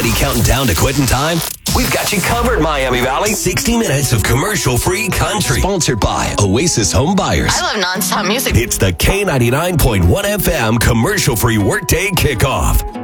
Already counting down to quitting time? We've got you covered, Miami Valley. 60 minutes of commercial-free country. Sponsored by Oasis Home Buyers. I love nonstop music. It's the K99.1 FM commercial-free workday kickoff.